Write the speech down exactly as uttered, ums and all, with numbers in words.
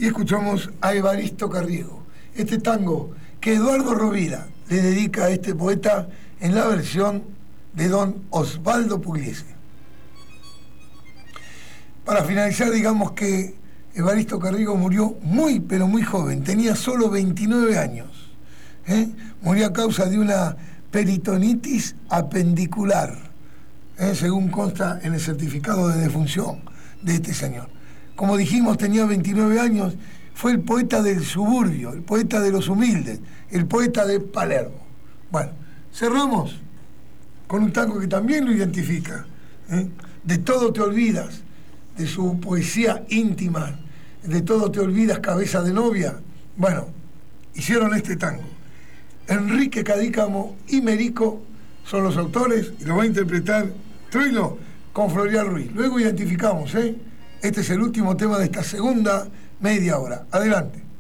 y escuchamos a Evaristo Carriego. Este tango que Eduardo Rovira le dedica a este poeta en la versión de don Osvaldo Pugliese. Para finalizar, digamos que Evaristo Carriego murió muy, pero muy joven, tenía solo veintinueve años. ¿eh? Murió a causa de una peritonitis apendicular, ¿eh? según consta en el certificado de defunción de este señor. Como dijimos, tenía veintinueve años, fue el poeta del suburbio, el poeta de los humildes, el poeta de Palermo. Bueno, cerramos con un tango que también lo identifica, ¿eh? De todo te olvidas, de su poesía íntima, de todo te olvidas, cabeza de novia. Bueno, hicieron este tango. Enrique Cadícamo y Merico son los autores y lo va a interpretar Troilo con Florial Ruiz. Luego identificamos, ¿eh? Este es el último tema de esta segunda media hora. Adelante.